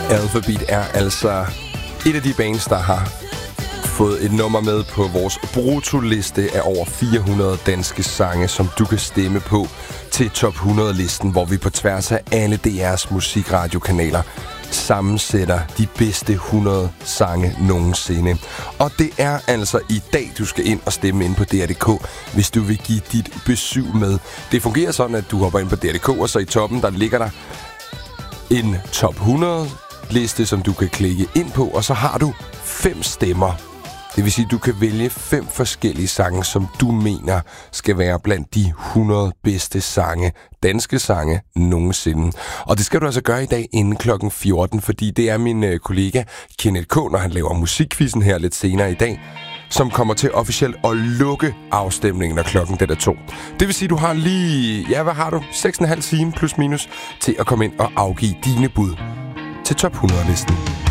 Alphabeat er altså et af de bands, der har fået et nummer med på vores brutoliste af over 400 danske sange, som du kan stemme på til top 100-listen, hvor vi på tværs af alle DR's musikradiokanaler sammensætter de bedste 100 sange nogensinde. Og det er altså i dag, du skal ind og stemme ind på DR.dk, hvis du vil give dit besøg med. Det fungerer sådan, at du hopper ind på DR.dk, og så i toppen, der ligger der en top 100 liste, som du kan klikke ind på, og så har du 5 stemmer. Det vil sige, at du kan vælge 5 forskellige sange, som du mener skal være blandt de 100 bedste sange, danske sange nogensinde. Og det skal du altså gøre i dag inden klokken 14, fordi det er min kollega Kenneth K., når han laver musikquizzen her lidt senere i dag, som kommer til officielt at lukke afstemningen, når klokken den er 2. Det vil sige, at du har lige, ja, hvad har du? 6,5 timer plus minus til at komme ind og afgive dine bud til top 100-listen.